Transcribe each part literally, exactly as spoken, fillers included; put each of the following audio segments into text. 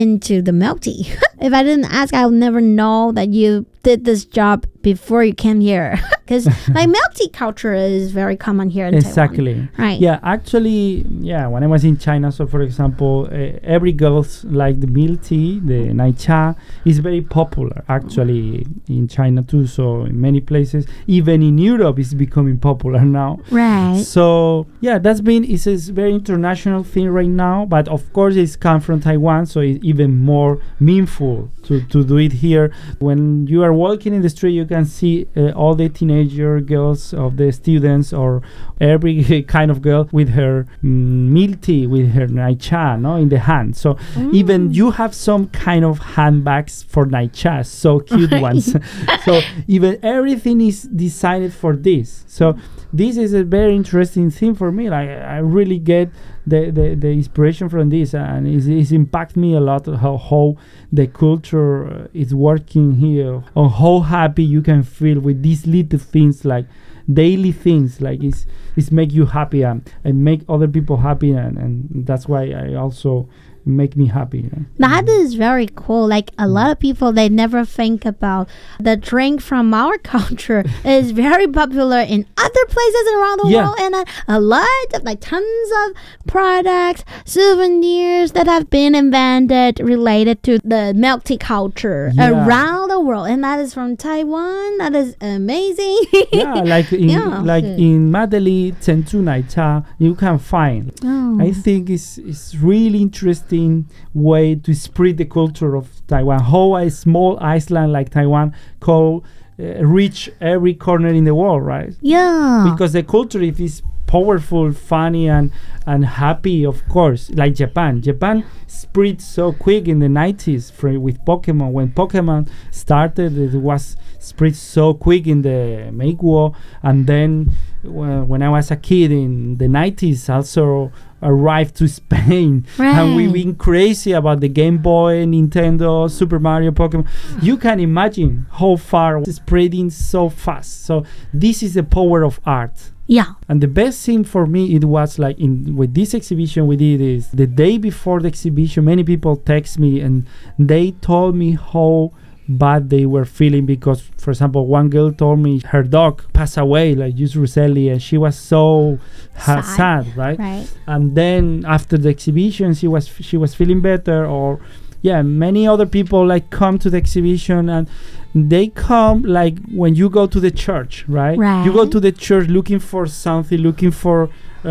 into the milk tea. If I didn't ask, I would never know that you did this job before you came here. Because like milk tea culture is very common here in exactly. Taiwan. Right. Yeah, actually, yeah, when I was in China, so for example, uh, every girls like the milk tea, the nai cha, is very popular actually in China too. So in many places, even in Europe, it's becoming popular now. Right. So yeah, that's been, it's a very international thing right now, but of course it's come from Taiwan, so it's even more meaningful to, to do it here. When you are walking in the street, you can see uh, all the teenager girls of the students or every kind of girl with her mm, milk tea, with her nai cha, no, in the hand. So mm. even you have some kind of handbags for nai cha, so cute right. ones. So even everything is designed for this. So this is a very interesting thing for me. Like I really get the, the, the inspiration from this, and it's, it's impacted me a lot how, how the culture uh, is working here, or how happy you can feel with these little things, like daily things, like it's it's make you happy and, and make other people happy, and, and that's why I also make me happy. You know? That is very cool. Like a lot of people, they never think about the drink from our culture is very popular in other places around the yeah. world, and uh, a lot of like tons of products, souvenirs that have been invented related to the milk tea culture yeah. around the world, and that is from Taiwan. That is amazing. yeah, like in yeah. like in Madeli Chenchu Nai Cha, you can find. Oh. I think it's it's really interesting way to spread the culture of Taiwan. How a small island like Taiwan can uh, reach every corner in the world, right? Yeah. Because the culture, if it's powerful, funny, and and happy, of course, like Japan. Japan spread so quick in the nineties for, with Pokemon. When Pokemon started, it was spread so quick in the Meikuo, and then well, when I was a kid in the nineties, also arrived to Spain, right. and we've been crazy about the Game Boy, Nintendo, Super Mario, Pokemon. You can imagine how far it's spreading so fast. So this is the power of art. Yeah. And the best thing for me, it was like in with this exhibition we did is the day before the exhibition, many people text me and they told me how bad they were feeling, because for example, one girl told me her dog passed away like just recently, and she was so ha- sad. sad, right? Right. And then after the exhibition, she was f- she was feeling better. Or yeah, many other people like come to the exhibition, and they come like when you go to the church, right? Right. You go to the church looking for something, looking for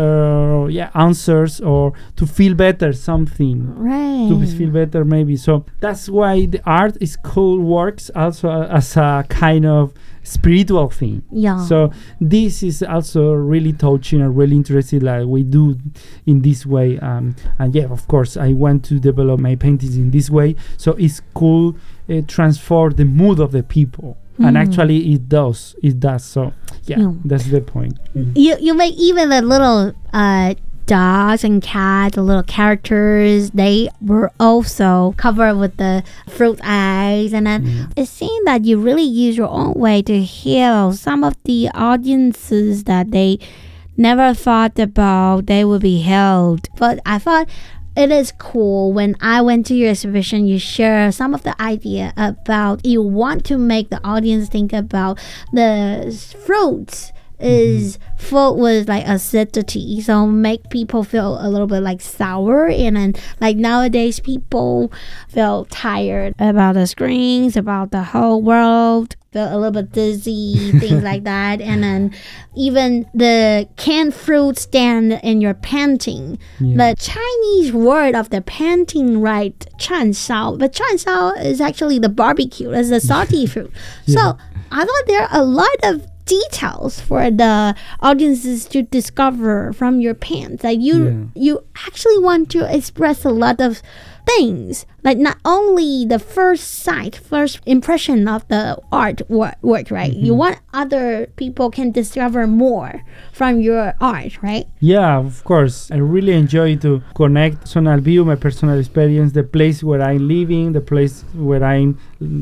uh, yeah answers, or to feel better, something. Right. To feel better, maybe. So that's why the art is cool, works also uh, as a kind of spiritual thing. Yeah. So this is also really touching and really interesting, like we do in this way. Um, and yeah, of course, I want to develop my paintings in this way. So it's cool, uh, transform the mood of the people. Mm. And actually it does. It does. So yeah, yeah. That's the point. Mm. You you make even the little uh dogs and cats, the little characters, they were also covered with the fruit eyes, and then mm. it seemed that you really use your own way to heal some of the audiences that they never thought about they would be held. But I thought it is cool when I went to your exhibition, you share some of the idea about you want to make the audience think about the fruits is mm-hmm. full with like acidity, so make people feel a little bit like sour. And then like nowadays people feel tired about the screens, about the whole world, feel a little bit dizzy, things like that. And then even the canned fruit stand in your painting, yeah. the Chinese word of the painting, right, 串烧, but 串烧 is actually the barbecue, it's the salty fruit. Yeah. So I thought there are a lot of details for the audiences to discover from your paints. Like you yeah. you actually want to express a lot of things, like not only the first sight, first impression of the art work, work right? Mm-hmm. You want other people can discover more from your art, right? Yeah, of course. I really enjoy to connect personal view, my personal experience, the place where I'm living, the place where I'm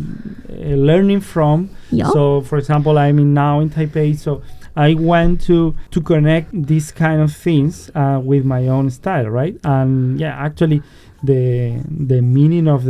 uh, learning from. Yep. So, for example, I'm in now in Taipei, so I want to to connect these kind of things uh, with my own style, right? And yeah, actually, the the meaning of